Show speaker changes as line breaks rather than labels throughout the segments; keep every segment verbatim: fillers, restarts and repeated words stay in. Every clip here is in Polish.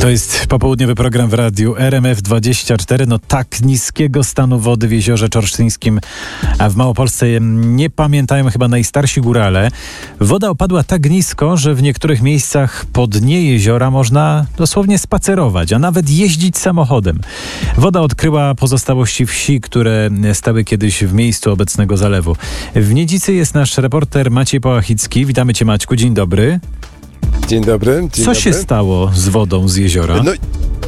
To jest popołudniowy program w radiu R M F dwadzieścia cztery. No tak niskiego stanu wody w jeziorze czorsztyńskim, a w Małopolsce nie pamiętają chyba najstarsi górale. Woda opadła tak nisko, że w niektórych miejscach po dnie jeziora można dosłownie spacerować, a nawet jeździć samochodem. Woda odkryła pozostałości wsi, które stały kiedyś w miejscu obecnego zalewu. W Niedzicy jest nasz reporter Maciej Połachicki. Witamy Cię, Maćku, dzień dobry.
Dzień dobry. Dzień
Co
dobry.
się stało z wodą z jeziora?
No,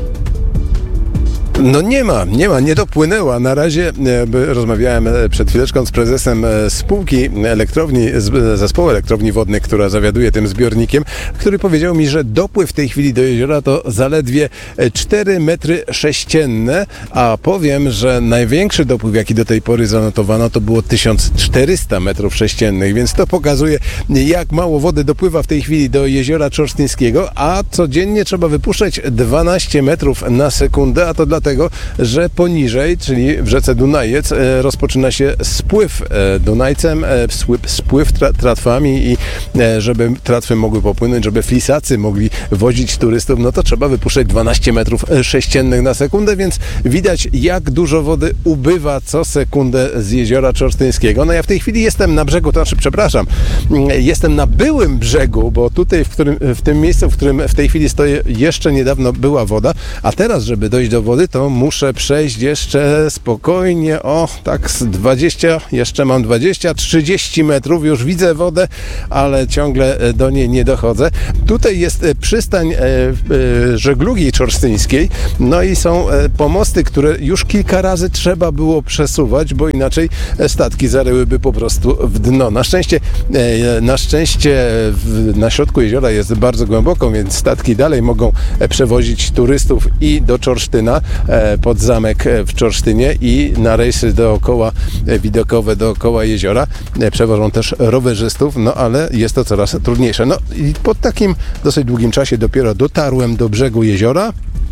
no nie ma, nie ma, nie dopłynęła. Na razie e, rozmawiałem przed chwileczką z prezesem e, spółki elektrowni, z, zespołu elektrowni wodnych, która zawiaduje tym zbiornikiem, który powiedział mi, że dopływ w tej chwili do jeziora to zaledwie cztery metry sześcienne, a powiem, że największy dopływ, jaki do tej pory zanotowano, to było tysiąc czterysta metrów sześciennych, więc to pokazuje, jak mało wody dopływa w tej chwili do jeziora czorsztyńskiego, a codziennie trzeba wypuszczać dwanaście metrów na sekundę, a to dlatego, że poniżej, czyli w rzece Dunajec, e, rozpoczyna się spływ e, Dunajcem, e, spływ, spływ tra, tratwami i e, żeby tratwy mogły popłynąć, żeby flisacy mogli wozić turystów, no to trzeba wypuszczać dwanaście metrów sześciennych na sekundę, więc widać, jak dużo wody ubywa co sekundę z jeziora czorsztyńskiego. No ja w tej chwili jestem na brzegu, to znaczy, przepraszam, jestem na byłym brzegu, bo tutaj, w, którym, w tym miejscu, w którym w tej chwili stoję, jeszcze niedawno była woda, a teraz, żeby dojść do wody, to muszę przejść jeszcze spokojnie, o tak z dwadzieścia, jeszcze mam dwadzieścia, trzydzieści metrów, już widzę wodę, ale ciągle do niej nie dochodzę. Tutaj jest przystań e, e, żeglugi czorsztyńskiej, no i są e, pomosty, które już kilka razy trzeba było przesuwać, bo inaczej statki zaryłyby po prostu w dno. Na szczęście, e, na szczęście w, na środku jeziora jest bardzo głęboko, więc statki dalej mogą przewozić turystów i do Czorsztyna, pod zamek w Czorsztynie i na rejsy dookoła, widokowe dookoła jeziora. Przewożą też rowerzystów, no ale jest to coraz trudniejsze. No i po takim dosyć długim czasie dopiero dotarłem do brzegu jeziora.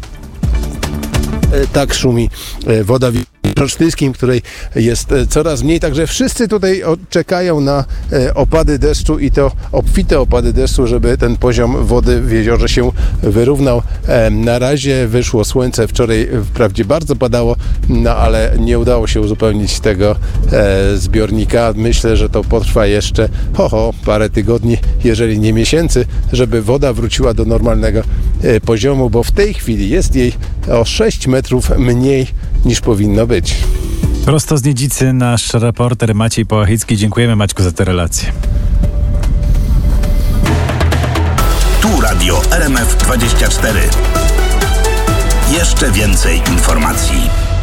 Tak szumi woda w czorsztyńskim, której jest coraz mniej, także wszyscy tutaj czekają na opady deszczu i to obfite opady deszczu, żeby ten poziom wody w jeziorze się wyrównał. Na razie wyszło słońce, wczoraj wprawdzie bardzo padało, no ale nie udało się uzupełnić tego zbiornika. Myślę, że to potrwa jeszcze ho, ho, parę tygodni, jeżeli nie miesięcy, żeby woda wróciła do normalnego poziomu, bo w tej chwili jest jej o sześć metrów mniej niż powinno być.
Prosto z Niedzicy nasz reporter Maciej Połachicki. Dziękujemy, Maćku, za tę relację.
Tu Radio R M F dwadzieścia cztery. Jeszcze więcej informacji.